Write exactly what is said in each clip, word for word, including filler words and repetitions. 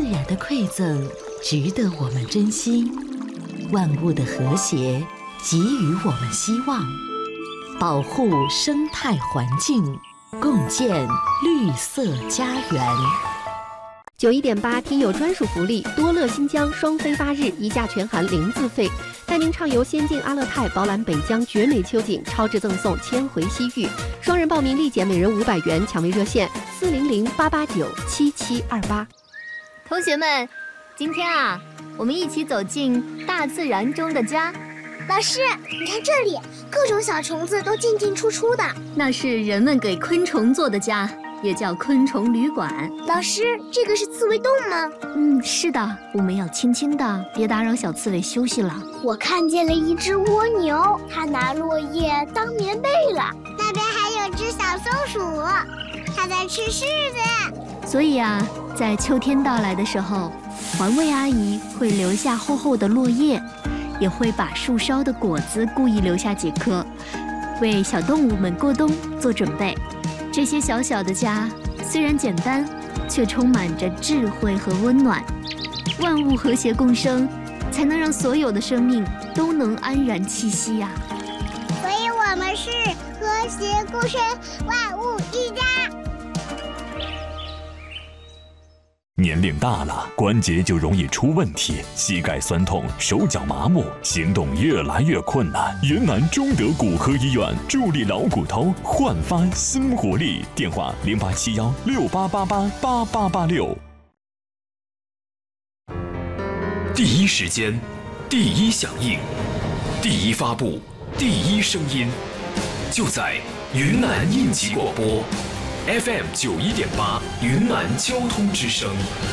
然的馈赠值得我们珍惜，万物的和谐给予我们希望，保护生态环境，共建绿色家园。 九一点八听友专属福利，多乐新疆双飞八日一价全含零自费，带您畅游仙境阿勒泰，饱览北疆绝美秋景，超值赠送千回西域。双人报名立减每人五百元，抢位热线四零零八八九七七二八。 同学们，今天啊，我们一起走进大自然中的家。 老师，你看这里，各种小虫子都进进出出的， 那是人们给昆虫做的家，也叫昆虫旅馆。 老师，这个是刺猬洞吗？ 嗯，是的，我们要轻轻的，别打扰小刺猬休息了。 我看见了一只蜗牛，它拿落叶当棉被了。那边还有只小松鼠，它在吃柿子。 所以啊，在秋天到来的时候，环卫阿姨会留下厚厚的落叶，也会把树梢的果子故意留下几颗，为小动物们过冬做准备。这些小小的家虽然简单，却充满着智慧和温暖。万物和谐共生，才能让所有的生命都能安然栖息呀、啊。 所以我们是和谐共生，万物一家。 年龄大了，关节就容易出问题，膝盖酸痛，手脚麻木，行动越来越困难。云南中德骨科医院助力老骨头，焕发新活力。电话零八七幺六八八八八八八六。 第一时间，第一响应，第一发布，第一声音，就在云南应急广播。F M 九一点八，云南交通之声。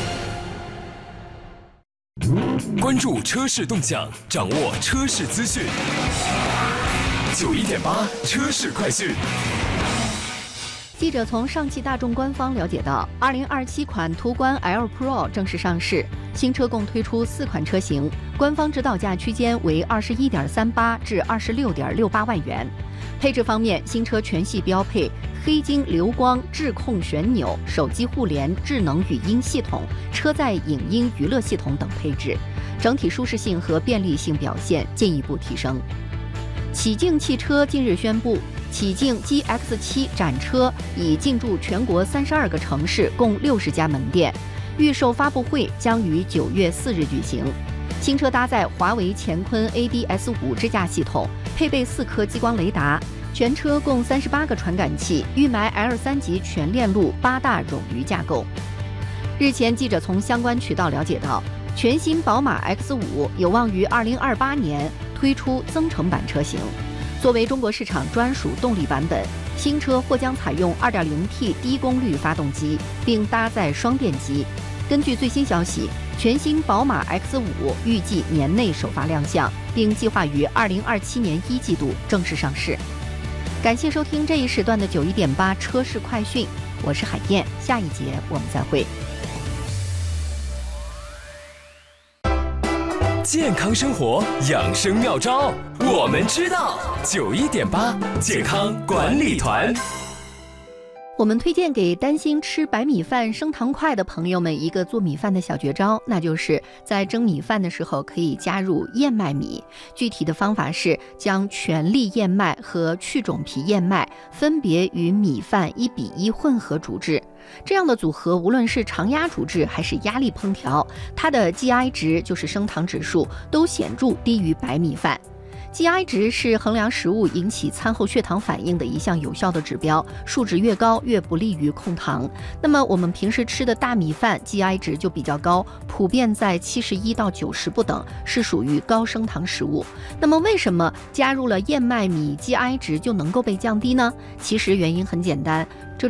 关注车市动向，掌握车市资讯。九一点八车市快讯。 记者从上汽大众官方了解到，二零二七款途观 L Pro 正式上市，新车共推出四款车型，官方指导价区间为二十一点三八至二十六点六八万元。配置方面，新车全系标配黑金流光智控旋钮、手机互联智能语音系统、车载影音娱乐系统等配置，整体舒适性和便利性表现进一步提升。启境汽车近日宣布，启境 G X 七 展车已进驻全国三十二个城市，共六十家门店，预售发布会将于九月四日举行。新车搭载华为乾坤 A D S 五 支架系统，配备四颗激光雷达，全车共三十八个传感器，预埋 L 三 级全链路八大冗余架构。日前，记者从相关渠道了解到，全新宝马 X 五 有望于二零二八年推出增程版车型。作为中国市场专属动力版本，新车或将采用 二点零T 低功率发动机，并搭载双电机。根据最新消息，全新宝马 X 五 预计年内首发亮相，并计划于二零二七年一季度正式上市。感谢收听这一时段的九一点八车市快讯，我是海燕，下一节我们再会。 健康生活养生妙招，我们知道。九一点八健康管理团。 我们推荐给担心吃白米饭升糖快的朋友们一个做米饭的小绝招，那就是在蒸米饭的时候可以加入燕麦米。具体的方法是将全粒燕麦和去种皮燕麦分别与米饭一比一混合煮制。这样的组合，无论是常压煮制还是压力烹调，它的 G I 值，就是升糖指数，都显著低于白米饭。G I 值是衡量食物引起餐后血糖反应的一项有效的指标，数值越高越不利于控糖。那么我们平时吃的大米饭 G I 值就比较高，普遍在七十一到九十不等，是属于高升糖食物。那么为什么加入了燕麦米 G I 值就能够被降低呢？其实原因很简单，这